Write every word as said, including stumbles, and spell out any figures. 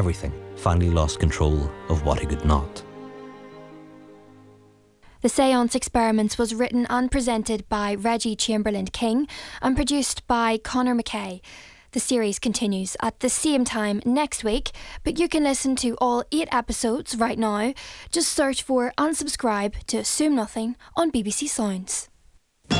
everything, finally lost control of what he could not. The Seance Experiments was written and presented by Reggie Chamberlain King and produced by Conor McKay. The series continues at the same time next week, but you can listen to all eight episodes right now. Just search for and subscribe to Assume Nothing on B B C Sounds.